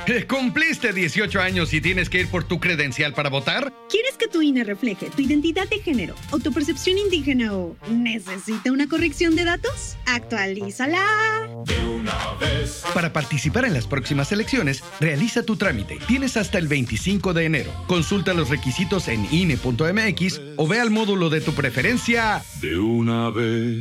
¿Cumpliste 18 años y tienes que ir por tu credencial para votar? ¿Quieres que tu INE refleje tu identidad de género, autopercepción indígena o necesita una corrección de datos? ¡Actualízala! De una vez. Para participar en las próximas elecciones, realiza tu trámite. Tienes hasta el 25 de enero. Consulta los requisitos en INE.mx o ve al módulo de tu preferencia. De una vez.